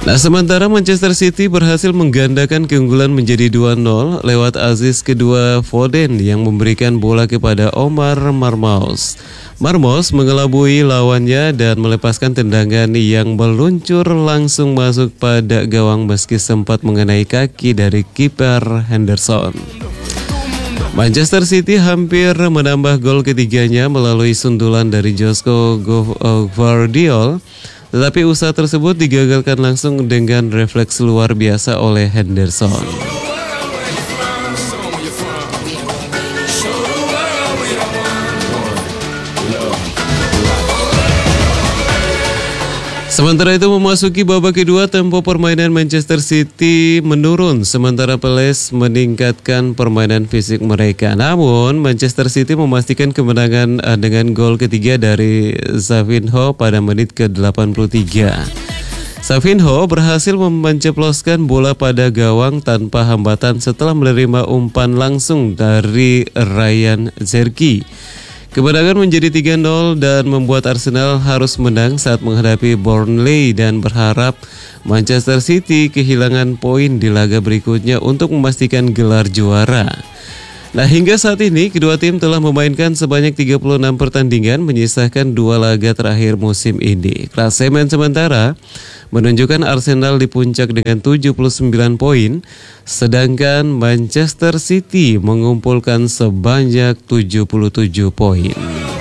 Nah, sementara Manchester City berhasil menggandakan keunggulan menjadi 2-0 lewat assist kedua Foden yang memberikan bola kepada Omar Marmoush. Marmoush mengelabui lawannya dan melepaskan tendangan yang meluncur langsung masuk pada gawang meski sempat mengenai kaki dari kiper Henderson. Manchester City hampir menambah gol ketiganya melalui sundulan dari Josko Gvardiol. Tetapi usaha tersebut digagalkan langsung dengan refleks luar biasa oleh Henderson. Sementara itu memasuki babak kedua, tempo permainan Manchester City menurun sementara Palace meningkatkan permainan fisik mereka. Namun Manchester City memastikan kemenangan dengan gol ketiga dari Savinho pada menit ke-83. Savinho berhasil menceploskan bola pada gawang tanpa hambatan setelah menerima umpan langsung dari Ryan Cherki. Kemenangan menjadi 3-0 dan membuat Arsenal harus menang saat menghadapi Burnley dan berharap Manchester City kehilangan poin di laga berikutnya untuk memastikan gelar juara. Nah, hingga saat ini kedua tim telah memainkan sebanyak 36 pertandingan menyisakan 2 laga terakhir musim ini. Klasemen sementara menunjukkan Arsenal di puncak dengan 79 poin, sedangkan Manchester City mengumpulkan sebanyak 77 poin.